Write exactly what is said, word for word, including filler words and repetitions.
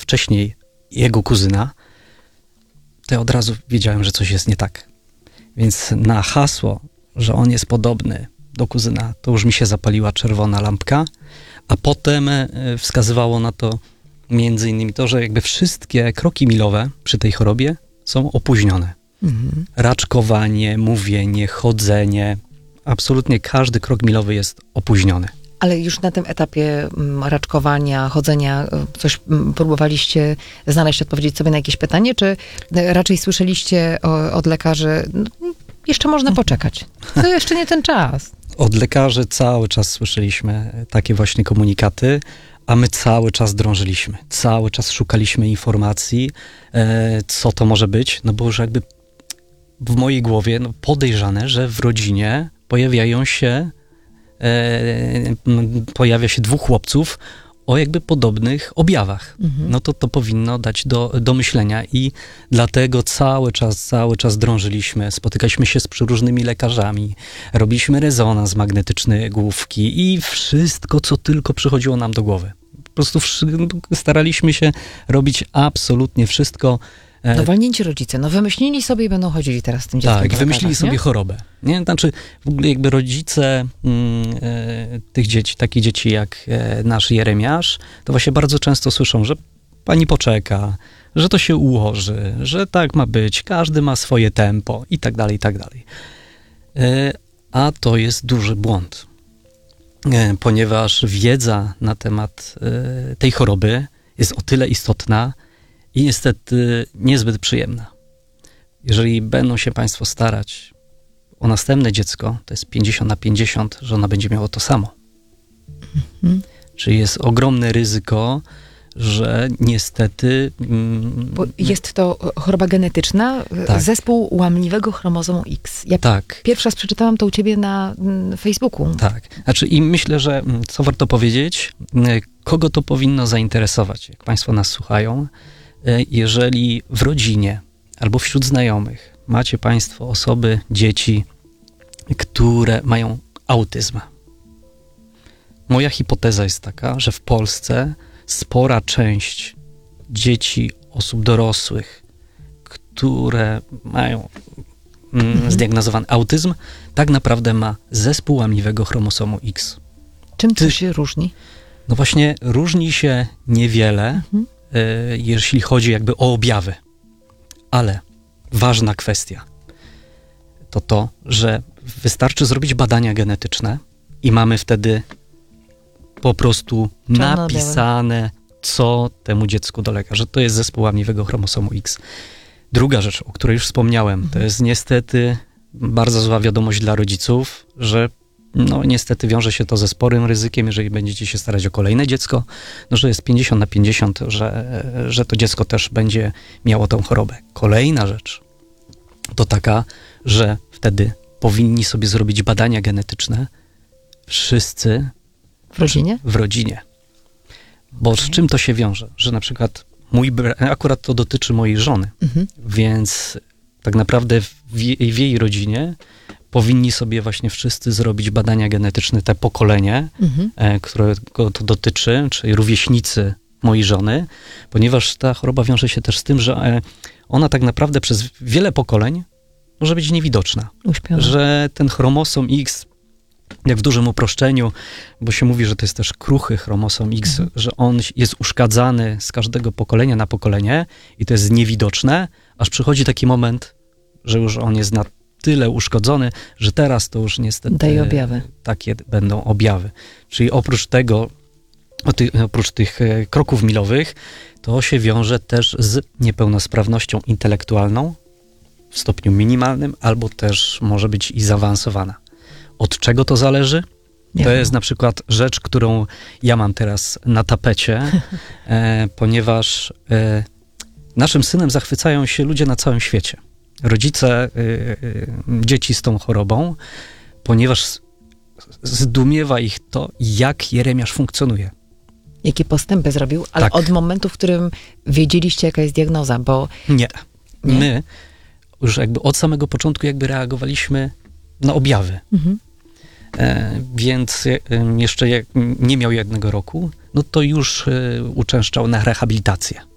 wcześniej jego kuzyna, to ja od razu wiedziałem, że coś jest nie tak. Więc na hasło, że on jest podobny do kuzyna, to już mi się zapaliła czerwona lampka, a potem wskazywało na to między innymi to, że jakby wszystkie kroki milowe przy tej chorobie są opóźnione. Mhm. Raczkowanie, mówienie, chodzenie, absolutnie każdy krok milowy jest opóźniony. Ale już na tym etapie raczkowania, chodzenia, coś próbowaliście znaleźć, odpowiedzieć sobie na jakieś pytanie, czy raczej słyszeliście od lekarzy, no, jeszcze można poczekać, to jeszcze nie ten czas? Od lekarzy cały czas słyszeliśmy takie właśnie komunikaty, a my cały czas drążyliśmy, cały czas szukaliśmy informacji, e, co to może być, no bo już jakby w mojej głowie no, podejrzane, że w rodzinie pojawiają się e, pojawia się dwóch chłopców o jakby podobnych objawach. Mhm. No to to powinno dać do, do myślenia i dlatego cały czas, cały czas drążyliśmy, spotykaliśmy się z różnymi lekarzami, robiliśmy rezonans magnetyczny główki i wszystko, co tylko przychodziło nam do głowy. Po prostu staraliśmy się robić absolutnie wszystko. No walnięci rodzice, no wymyślili sobie i będą chodzili teraz z tym dzieckiem. Tak, wymyślili sobie nie? chorobę. Nie? Znaczy w ogóle jakby rodzice mm, e, tych dzieci, takich dzieci jak e, nasz Jeremiasz, to właśnie bardzo często słyszą, że pani poczeka, że to się ułoży, że tak ma być, każdy ma swoje tempo i tak dalej, i tak dalej. E, a to jest duży błąd, e, ponieważ wiedza na temat e, tej choroby jest o tyle istotna, i niestety niezbyt przyjemna. Jeżeli będą się państwo starać o następne dziecko, to jest pięćdziesiąt na pięćdziesiąt, że ona będzie miała to samo. Mhm. Czyli jest ogromne ryzyko, że niestety... Mm, Bo jest to choroba genetyczna, tak. Zespół łamliwego chromozomu X. Ja tak. pierwszy raz przeczytałam to u ciebie na Facebooku. Tak. Znaczy i myślę, że co warto powiedzieć, kogo to powinno zainteresować, jak państwo nas słuchają, jeżeli w rodzinie albo wśród znajomych macie państwo osoby, dzieci, które mają autyzm. Moja hipoteza jest taka, że w Polsce spora część dzieci, osób dorosłych, które mają mm, zdiagnozowany autyzm, tak naprawdę ma zespół łamliwego chromosomu X. Czym to się różni? No właśnie różni się niewiele, mhm. jeśli chodzi jakby o objawy. Ale ważna kwestia to to, że wystarczy zrobić badania genetyczne i mamy wtedy po prostu napisane, co temu dziecku dolega, że to jest zespół łamliwego chromosomu X. Druga rzecz, o której już wspomniałem, mhm. to jest niestety bardzo zła wiadomość dla rodziców, że no niestety wiąże się to ze sporym ryzykiem, jeżeli będziecie się starać o kolejne dziecko, no że jest pięćdziesiąt na pięćdziesiąt, że, że to dziecko też będzie miało tą chorobę. Kolejna rzecz to taka, że wtedy powinni sobie zrobić badania genetyczne wszyscy w rodzinie? W rodzinie. Bo okay. z czym to się wiąże? Że na przykład mój brat, akurat to dotyczy mojej żony, mhm. więc tak naprawdę w jej, w jej rodzinie powinni sobie właśnie wszyscy zrobić badania genetyczne, te pokolenie, mhm. e, którego to dotyczy, czyli rówieśnicy mojej żony, ponieważ ta choroba wiąże się też z tym, że e, ona tak naprawdę przez wiele pokoleń może być niewidoczna. Uśpiona. Że ten chromosom X, jak w dużym uproszczeniu, bo się mówi, że to jest też kruchy chromosom X, mhm. że on jest uszkadzany z każdego pokolenia na pokolenie i to jest niewidoczne, aż przychodzi taki moment, że już on jest na tyle uszkodzony, że teraz to już niestety daje objawy. Takie będą objawy. Czyli oprócz tego, oprócz tych kroków milowych, to się wiąże też z niepełnosprawnością intelektualną w stopniu minimalnym, albo też może być i zaawansowana. Od czego to zależy? Nie to wiem. Jest na przykład rzecz, którą ja mam teraz na tapecie, e, ponieważ e, naszym synem zachwycają się ludzie na całym świecie. Rodzice y, y, dzieci z tą chorobą, ponieważ zdumiewa ich to, jak Jeremiasz funkcjonuje. Jakie postępy zrobił, ale tak. od momentu, w którym wiedzieliście, jaka jest diagnoza, bo... Nie. Nie. My już jakby od samego początku jakby reagowaliśmy na objawy. Mhm. E, więc e, jeszcze jak nie miał jednego roku, no to już e, uczęszczał na rehabilitację.